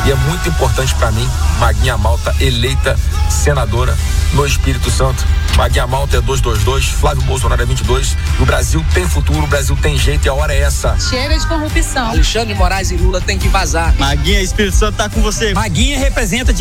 E é muito importante para mim, Maguinha Malta eleita senadora no Espírito Santo. Maguinha Malta é 222, Flávio Bolsonaro é 22. O Brasil tem futuro, o Brasil tem jeito e a hora é essa. Chega de corrupção. Alexandre de Moraes e Lula tem que vazar. Maguinha, Espírito Santo tá com você. Maguinha representa